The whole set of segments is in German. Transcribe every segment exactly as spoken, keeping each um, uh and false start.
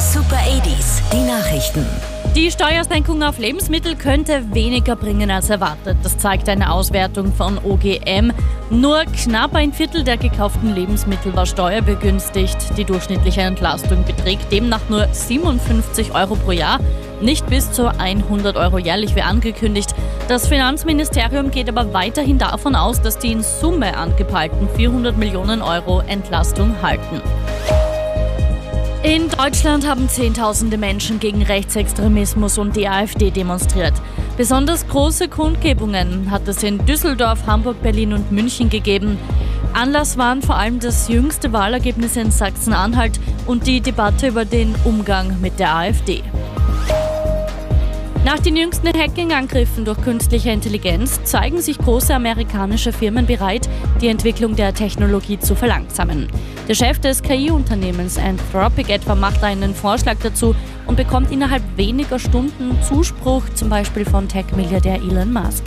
Super achtziger, die Nachrichten. Die Steuersenkung auf Lebensmittel könnte weniger bringen als erwartet. Das zeigt eine Auswertung von O G M. Nur knapp ein Viertel der gekauften Lebensmittel war steuerbegünstigt. Die durchschnittliche Entlastung beträgt demnach nur siebenundfünfzig Euro pro Jahr, nicht bis zu hundert Euro jährlich wie angekündigt. Das Finanzministerium geht aber weiterhin davon aus, dass die in Summe angepeilten vierhundert Millionen Euro Entlastung halten. In Deutschland haben Zehntausende Menschen gegen Rechtsextremismus und die AfD demonstriert. Besonders große Kundgebungen hat es in Düsseldorf, Hamburg, Berlin und München gegeben. Anlass waren vor allem das jüngste Wahlergebnis in Sachsen-Anhalt und die Debatte über den Umgang mit der AfD. Nach den jüngsten Hacking-Angriffen durch künstliche Intelligenz zeigen sich große amerikanische Firmen bereit, die Entwicklung der Technologie zu verlangsamen. Der Chef des K I-Unternehmens Anthropic etwa macht einen Vorschlag dazu und bekommt innerhalb weniger Stunden Zuspruch, zum Beispiel von Tech-Milliardär Elon Musk.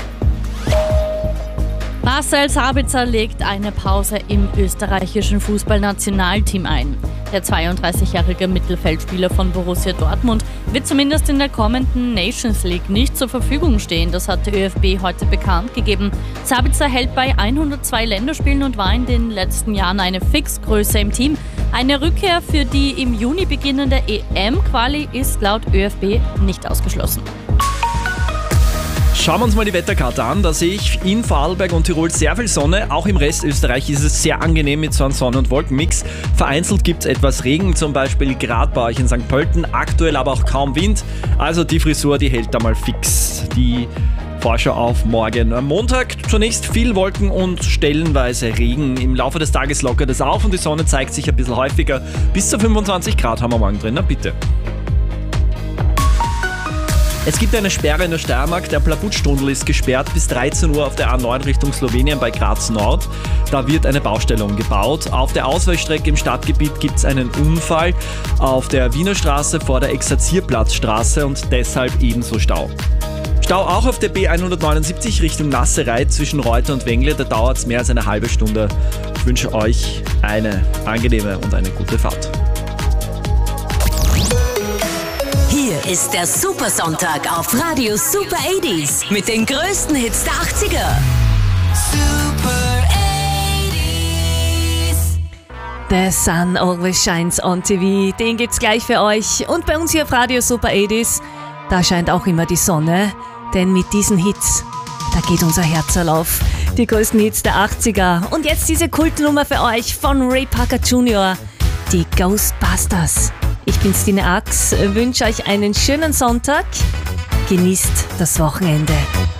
Marcel Sabitzer legt eine Pause im österreichischen Fußballnationalteam ein. Der zweiunddreißigjährige Mittelfeldspieler von Borussia Dortmund wird zumindest in der kommenden Nations League nicht zur Verfügung stehen. Das hat der ÖFB heute bekannt gegeben. Sabitzer hält bei hundertzwei Länderspielen und war in den letzten Jahren eine Fixgröße im Team. Eine Rückkehr für die im Juni beginnende E M-Quali ist laut ÖFB nicht ausgeschlossen. Schauen wir uns mal die Wetterkarte an. Da sehe ich in Vorarlberg und Tirol sehr viel Sonne. Auch im Rest Österreich ist es sehr angenehm mit so einem Sonne- und Wolkenmix. Vereinzelt gibt es etwas Regen, zum Beispiel gerade bei euch in Sankt Pölten. Aktuell aber auch kaum Wind. Also die Frisur, die hält da mal fix. Die Vorschau auf morgen. Am Montag zunächst viel Wolken und stellenweise Regen. Im Laufe des Tages lockert es auf und die Sonne zeigt sich ein bisschen häufiger. Bis zu fünfundzwanzig Grad haben wir morgen drin. Na bitte. Es gibt eine Sperre in der Steiermark. Der Plabutstunnel ist gesperrt bis dreizehn Uhr auf der A neun Richtung Slowenien bei Graz Nord. Da wird eine Baustelle umgebaut. Auf der Ausweichstrecke im Stadtgebiet gibt es einen Unfall auf der Wiener Straße vor der Exerzierplatzstraße und deshalb ebenso Stau. Stau auch auf der B hundertneunundsiebzig Richtung Nasserei zwischen Reuter und Wengle. Da dauert es mehr als eine halbe Stunde. Ich wünsche euch eine angenehme und eine gute Fahrt. Hier ist der Supersonntag auf Radio Super achtziger mit den größten Hits der achtziger. Super achtziger. The Sun Always Shines on T V, den gibt's gleich für euch. Und bei uns hier auf Radio Super achtziger, da scheint auch immer die Sonne. Denn mit diesen Hits, da geht unser Herz auf. Die größten Hits der achtziger. Und jetzt diese Kultnummer für euch von Ray Parker Junior, die Ghostbusters. Ich bin Stine Ax, wünsche euch einen schönen Sonntag. Genießt das Wochenende.